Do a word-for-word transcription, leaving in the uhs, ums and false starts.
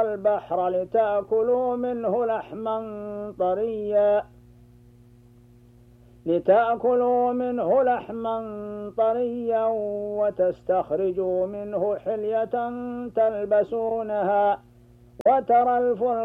البحر لتأكلوا منه لحما طريا لتأكلوا منه لحما طريا وتستخرجوا منه حلية تلبسونها وترى الفلك